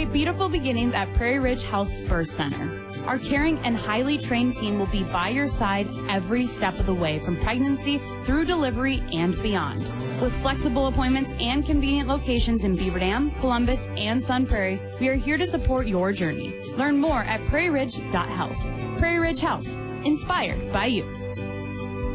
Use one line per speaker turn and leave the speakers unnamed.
Celebrate beautiful beginnings at Prairie Ridge Health's Birth Center. Our caring and highly trained team will be by your side every step of the way, from pregnancy through delivery and beyond. With flexible appointments and convenient locations in Beaver Dam, Columbus, and Sun Prairie, we are here to support your journey. Learn more at prairieridge.health. Prairie Ridge Health, inspired by you.